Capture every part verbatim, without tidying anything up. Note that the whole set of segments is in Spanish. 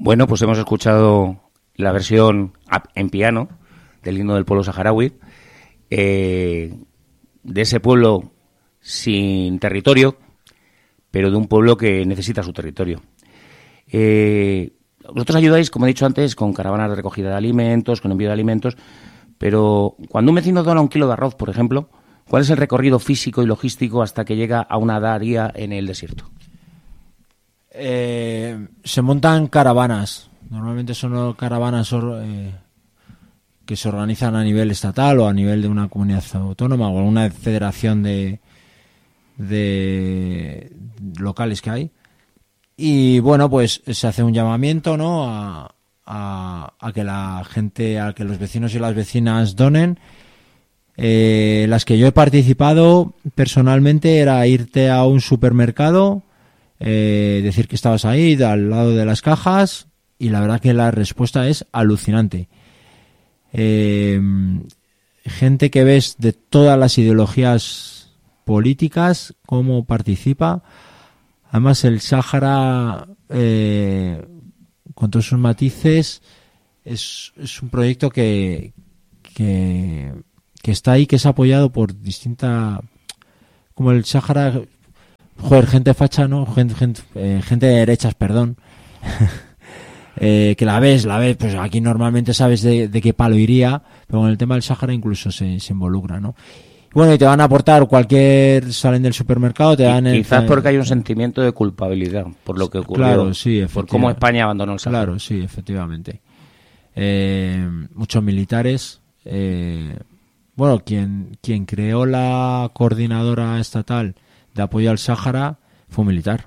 Bueno, pues hemos escuchado la versión en piano del himno del pueblo saharaui, eh, de ese pueblo sin territorio, pero de un pueblo que necesita su territorio. Eh, vosotros ayudáis, como he dicho antes, con caravanas de recogida de alimentos, con envío de alimentos, pero cuando un vecino dona un kilo de arroz, por ejemplo, ¿cuál es el recorrido físico y logístico hasta que llega a una daría en el desierto? Eh, se montan caravanas. Normalmente son caravanas eh, que se organizan a nivel estatal o a nivel de una comunidad autónoma o alguna federación de, de locales que hay. Y bueno, pues se hace un llamamiento, ¿no? A, a, a que la gente, a que los vecinos y las vecinas donen. Eh, las que yo he participado personalmente era irte a un supermercado, eh, decir que estabas ahí al lado de las cajas, y la verdad que la respuesta es alucinante. Eh, gente que ves de todas las ideologías políticas, cómo participa. Además el Sáhara, eh, con todos sus matices, es, es un proyecto que, que, que está ahí, que es apoyado por distinta, como el Sáhara, joder, gente facha, ¿no? Gente, gente, eh, gente de derechas, perdón. Eh, que la ves, la ves, pues aquí normalmente sabes de, de qué palo iría, pero con el tema del Sáhara incluso se, se involucra, ¿no? Bueno, y te van a aportar cualquier, salen del supermercado, te dan... Y, quizás el, porque hay un sentimiento de culpabilidad por lo que ocurrió, claro, sí, por cómo España abandonó el Sáhara. Claro, sí, efectivamente. Eh, muchos militares, eh, bueno, quien, quien creó la coordinadora estatal de apoyo al Sáhara fue un militar.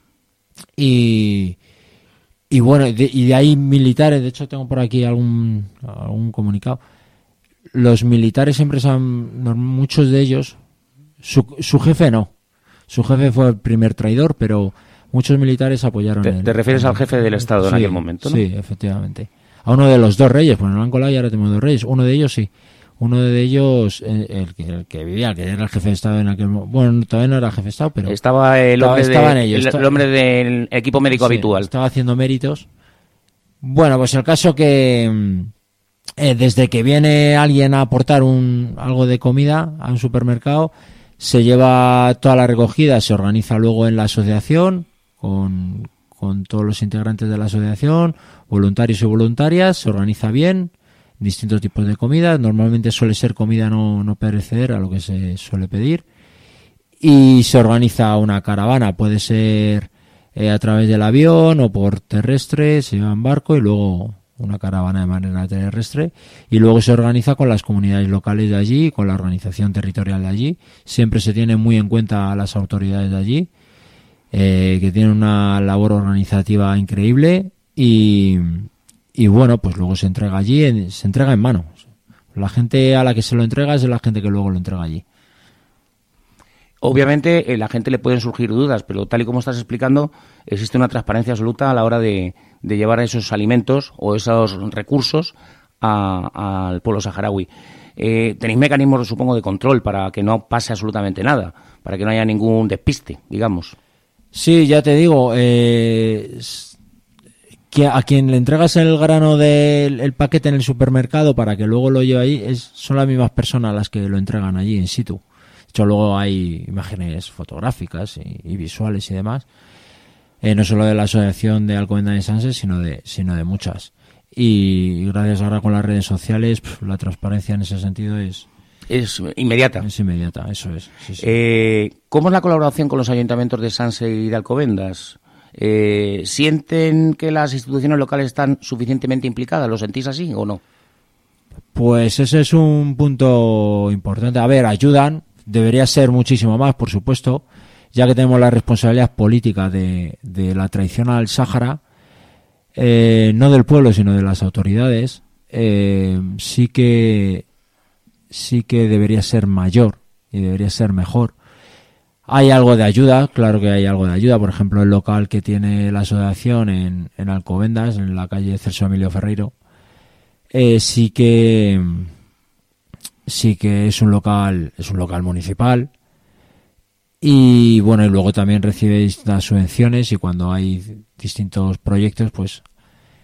Y... Y bueno, de, y de ahí militares, de hecho tengo por aquí algún, algún comunicado. Los militares siempre se han, muchos de ellos, su, su jefe no, su jefe fue el primer traidor, pero muchos militares apoyaron. ¿Te, el, te refieres el, al jefe del Estado sí, en aquel momento, no? Sí, efectivamente. A uno de los dos reyes, pues no lo han colado y ahora tenemos dos reyes. Uno de ellos sí. Uno de ellos, el, el, que, el que vivía, el que era el jefe de Estado en aquel momento. Bueno, todavía no era jefe de Estado, pero... Estaba el hombre, estaba, de, ellos, el, estaba, el hombre del equipo médico sí, habitual. Estaba haciendo méritos. Bueno, pues el caso que eh, desde que viene alguien a aportar un algo de comida a un supermercado, se lleva toda la recogida, se organiza luego en la asociación, con, con todos los integrantes de la asociación, voluntarios y voluntarias, se organiza bien, distintos tipos de comida, normalmente suele ser comida no, no perecedera, lo que se suele pedir, y se organiza una caravana, puede ser eh, a través del avión o por terrestre, se lleva en barco y luego una caravana de manera terrestre, y luego se organiza con las comunidades locales de allí, con la organización territorial de allí, siempre se tiene muy en cuenta a las autoridades de allí, eh, que tienen una labor organizativa increíble, y Y bueno, pues luego se entrega allí, en, se entrega en mano. La gente a la que se lo entrega es la gente que luego lo entrega allí. Obviamente, eh, la gente le pueden surgir dudas, pero tal y como estás explicando, existe una transparencia absoluta a la hora de, de llevar esos alimentos o esos recursos a, al pueblo saharaui. Eh, tenéis mecanismos, supongo, de control para que no pase absolutamente nada, para que no haya ningún despiste, digamos. Sí, ya te digo, eh... que a quien le entregas el grano del el paquete en el supermercado para que luego lo lleve ahí, es, son las mismas personas las que lo entregan allí in situ. De hecho, luego hay imágenes fotográficas y, y visuales y demás, eh, no solo de la asociación de Alcobendas de Sanse, sino de, sino de muchas. Y, y gracias ahora con las redes sociales, pf, la transparencia en ese sentido es... Es inmediata. Es inmediata, eso es. Sí, sí. Eh, ¿Cómo es la colaboración con los ayuntamientos de Sanse y de Alcobendas? Eh, ¿Sienten que las instituciones locales están suficientemente implicadas? ¿Lo sentís así o no? Pues ese es un punto importante. A ver, ayudan, debería ser muchísimo más, por supuesto, ya que tenemos la responsabilidad política de, de la traición al Sáhara, eh, no del pueblo, sino de las autoridades, eh, sí que sí que debería ser mayor y debería ser mejor. Hay algo de ayuda, claro que hay algo de ayuda. Por ejemplo, el local que tiene la asociación en, en Alcobendas, en la calle Celso Emilio Ferreiro, eh, sí que sí que es un local, es un local municipal. Y bueno, y luego también recibe distintas subvenciones, y cuando hay distintos proyectos, pues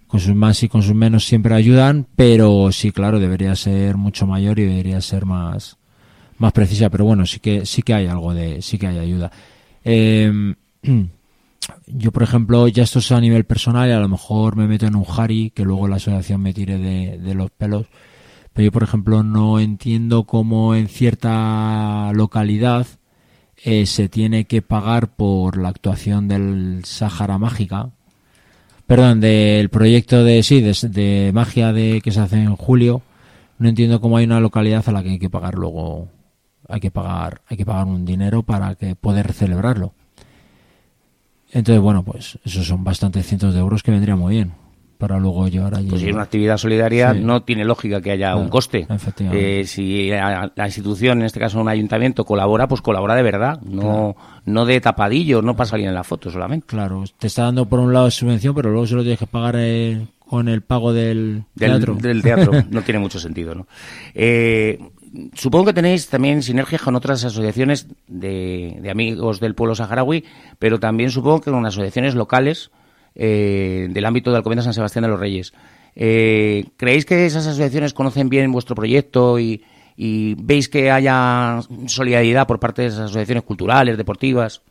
con sus más y con sus menos siempre ayudan, pero sí, claro, debería ser mucho mayor y debería ser más más precisa, pero bueno, sí que sí que hay algo de sí que hay ayuda. Eh, yo, por ejemplo, ya esto es a nivel personal y a lo mejor me meto en un jari que luego la asociación me tire de, de los pelos, pero yo, por ejemplo, no entiendo cómo en cierta localidad eh, se tiene que pagar por la actuación del Sáhara Mágica, perdón, del proyecto de sí de, de magia de que se hace en julio. No entiendo cómo hay una localidad a la que hay que pagar luego hay que pagar hay que pagar un dinero para que poder celebrarlo. Entonces, bueno, pues esos son bastantes cientos de euros que vendría muy bien para luego llevar allí. Pues si es una actividad solidaria, sí, no tiene lógica que haya claro, un coste. Efectivamente. Eh, si la institución, en este caso un ayuntamiento, colabora, pues colabora de verdad, no claro. no de tapadillo, no para salir en la foto solamente. Claro, te está dando por un lado subvención, pero luego se lo tienes que pagar eh, con el pago del, del teatro. Del teatro, no tiene mucho sentido, ¿no? Eh, supongo que tenéis también sinergias con otras asociaciones de, de amigos del pueblo saharaui, pero también supongo que con asociaciones locales eh, del ámbito de Alcobendas San Sebastián de los Reyes. Eh, ¿Creéis que esas asociaciones conocen bien vuestro proyecto y, y veis que haya solidaridad por parte de esas asociaciones culturales, deportivas?